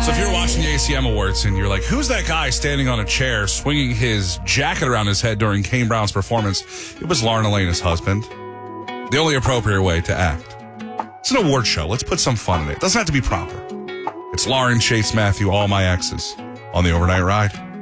So if you're watching the ACM Awards and you're like, who's that guy standing on a chair swinging his jacket around his head during Kane Brown's performance? It was Lauren Elena's husband. The only appropriate way to act. It's an award show. Let's put some fun in it. It doesn't have to be proper. It's Lauren, Chase, Matthew, all my exes on the Overnight Ride.